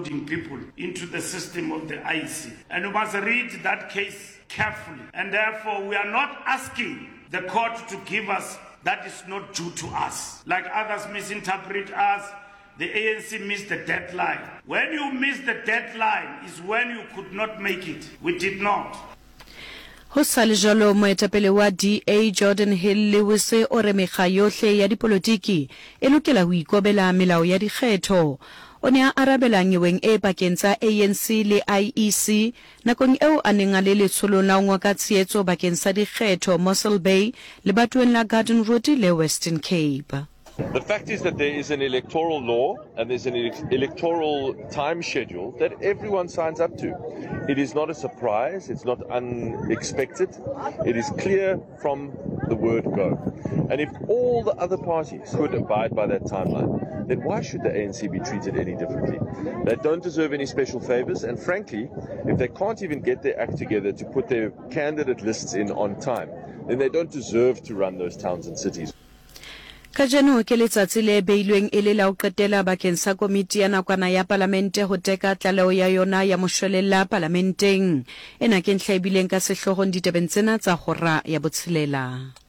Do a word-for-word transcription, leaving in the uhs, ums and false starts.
loading people into the system of the I E C. And you must read that case carefully. And therefore, we are not asking the court to give us that is not due to us. Like others misinterpret us, the A N C missed the deadline. When you miss the deadline is when you could not make it. We did not. Ho sa le jalo moetapele wa D A Jordan Hill Lewis o re mekga yohle ya dipolotiki e lokela ho ikobela melao ya dikgetho. O ne a arabela nyeweng e pakeng tsa A N C le I E C nakong eo a neng a le letsholong la ngwa ka tshehetso bakeng sa dikgetho Mossel Bay le batoweng la Garden Route le Western Cape. The fact is that there is an electoral law and there's an electoral time schedule that everyone signs up to. It is not a surprise, it's not unexpected, it is clear from the word go. And if all the other parties could abide by that timeline, then why should the A N C be treated any differently? They don't deserve any special favors, and frankly, if they can't even get their act together to put their candidate lists in on time, then they don't deserve to run those towns and cities. Kajeno ke letsatsi le beilweng e le la ho qetela bakeng sa komiti ya nakwana ya palamente ho teka tlaleho ya yona ya moshwelella parlamenteng. Ena ke ntlha e bileng ka sehlohong ditabeng tsena tsa hora ya botshelela.